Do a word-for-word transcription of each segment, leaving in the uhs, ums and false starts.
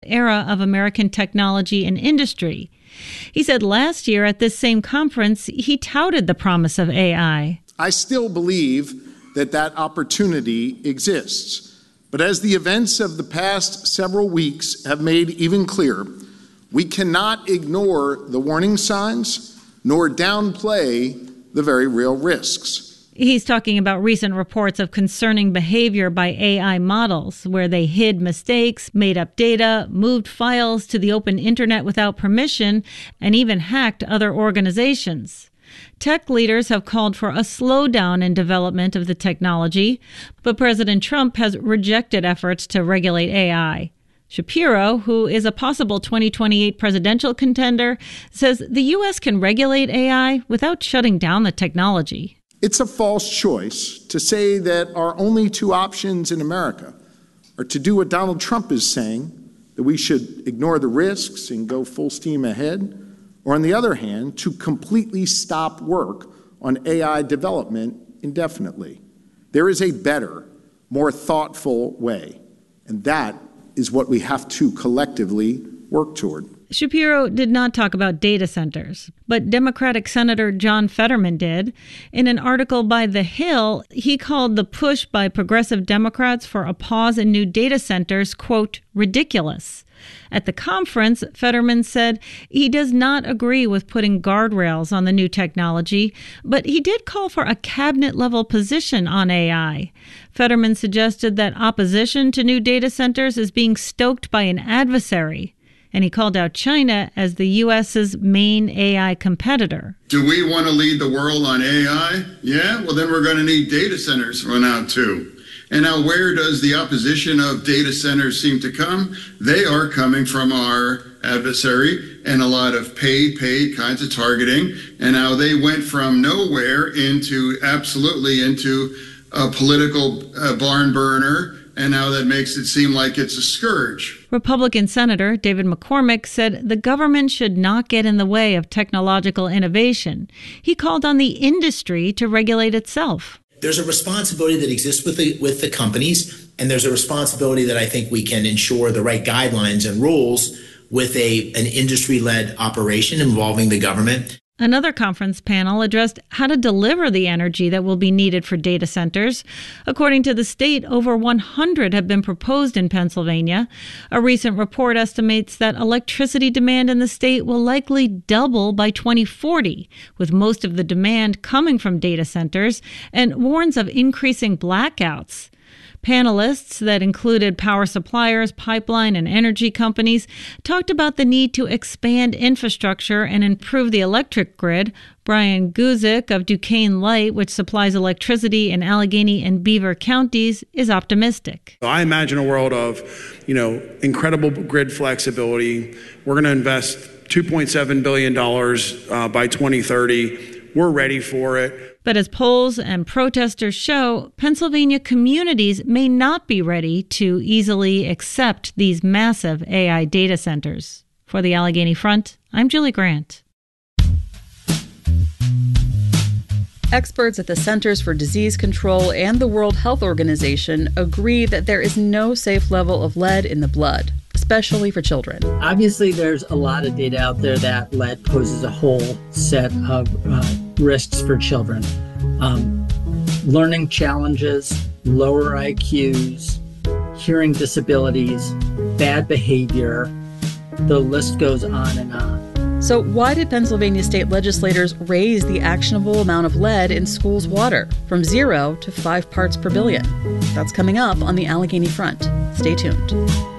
era of American technology and industry. He said last year at this same conference, he touted the promise of A I. I still believe that that opportunity exists. But as the events of the past several weeks have made even clearer, we cannot ignore the warning signs nor downplay the very real risks. He's talking about recent reports of concerning behavior by A I models, where they hid mistakes, made up data, moved files to the open internet without permission, and even hacked other organizations. Tech leaders have called for a slowdown in development of the technology, but President Trump has rejected efforts to regulate A I. Shapiro, who is a possible twenty twenty-eight presidential contender, says the U S can regulate A I without shutting down the technology. It's a false choice to say that our only two options in America are to do what Donald Trump is saying, that we should ignore the risks and go full steam ahead, or on the other hand, to completely stop work on A I development indefinitely. There is a better, more thoughtful way, and that is what we have to collectively work toward. Shapiro did not talk about data centers, but Democratic Senator John Fetterman did. In an article by The Hill, he called the push by progressive Democrats for a pause in new data centers, quote, ridiculous. At the conference, Fetterman said he does not agree with putting guardrails on the new technology, but he did call for a cabinet-level position on A I. Fetterman suggested that opposition to new data centers is being stoked by an adversary, and he called out China as the U S's main A I competitor. Do we want to lead the world on A I? Yeah, well, then we're going to need data centers for now, too. And now where does the opposition of data centers seem to come? They are coming from our adversary and a lot of paid, paid kinds of targeting. And now they went from nowhere into absolutely into a political uh, barn burner. And now that makes it seem like it's a scourge. Republican Senator David McCormick said the government should not get in the way of technological innovation. He called on the industry to regulate itself. There's a responsibility that exists with the with the companies, and there's a responsibility that I think we can ensure the right guidelines and rules with a an industry-led operation involving the government. Another conference panel addressed how to deliver the energy that will be needed for data centers. According to the state, over one hundred have been proposed in Pennsylvania. A recent report estimates that electricity demand in the state will likely double by twenty forty, with most of the demand coming from data centers, and warns of increasing blackouts. Panelists that included power suppliers, pipeline, and energy companies talked about the need to expand infrastructure and improve the electric grid. Brian Guzik of Duquesne Light, which supplies electricity in Allegheny and Beaver counties, is optimistic. I imagine a world of, you know, incredible grid flexibility. We're going to invest two point seven billion dollars uh, by twenty thirty. We're ready for it. But as polls and protesters show, Pennsylvania communities may not be ready to easily accept these massive A I data centers. For the Allegheny Front, I'm Julie Grant. Experts at the Centers for Disease Control and the World Health Organization agree that there is no safe level of lead in the blood, especially for children. Obviously, there's a lot of data out there that lead poses a whole set of uh, risks for children. Um, learning challenges, lower I Qs, hearing disabilities, bad behavior, the list goes on and on. So why did Pennsylvania state legislators raise the actionable amount of lead in schools' water from zero to five parts per billion? That's coming up on the Allegheny Front. Stay tuned.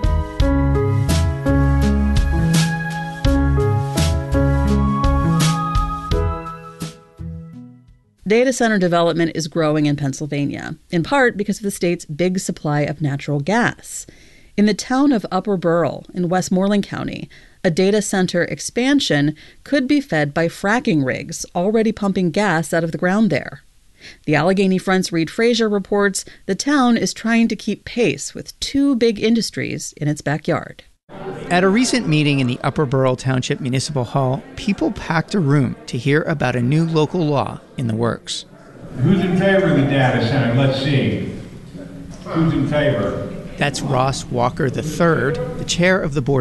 Data center development is growing in Pennsylvania, in part because of the state's big supply of natural gas. In the town of Upper Burrell in Westmoreland County, a data center expansion could be fed by fracking rigs already pumping gas out of the ground there. The Allegheny Front's Reed Frazier reports the town is trying to keep pace with two big industries in its backyard. At a recent meeting in the Upper Burrell Township Municipal Hall, people packed a room to hear about a new local law in the works. Who's in favor of the data center? Let's see. Who's in favor? That's Ross Walker the third, the chair of the board